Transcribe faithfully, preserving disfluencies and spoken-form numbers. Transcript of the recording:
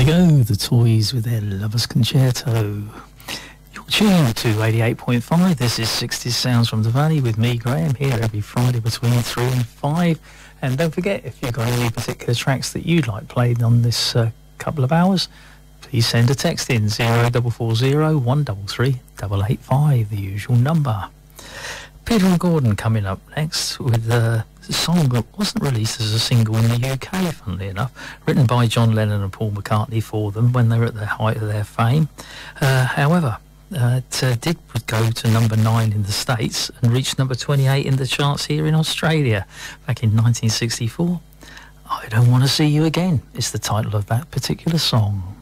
go, the Toys with their Lover's Concerto. You're tuned to eighty-eight point five. This is sixties Sounds from the Valley with me, Graham, here every Friday between three and five. And don't forget, if you've got any particular tracks that you'd like played on this uh, couple of hours, please send a text in zero four four zero, one three three, eight eight five, the usual number. Peter and Gordon coming up next with a song that wasn't released as a single in the U K, funnily enough, written by John Lennon and Paul McCartney for them when they were at the height of their fame. Uh, however, uh, it uh, did go to number nine in the States and reached number twenty-eight in the charts here in Australia back in nineteen sixty-four. I Don't Want to See You Again is the title of that particular song.